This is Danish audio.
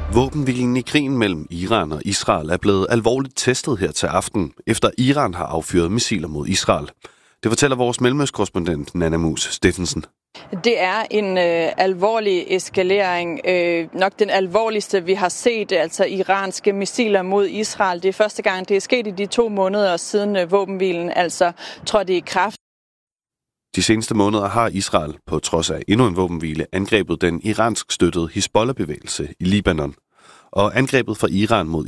Våbenhvilen i krigen mellem Iran og Israel er blevet alvorligt testet her til aften, efter Iran har affyret missiler mod Israel. Det fortæller vores mellemøstkorrespondent Nanna Mus Steffensen. Det er en alvorlig eskalering, nok den alvorligste vi har set, altså iranske missiler mod Israel. Det er første gang, det er sket i de 2 måneder siden våbenhvilen altså trådte i kraft. De seneste måneder har Israel, på trods af endnu en våbenhvile, angrebet den iransk støttede Hizbollah-bevægelse i Libanon. Og angrebet fra Iran mod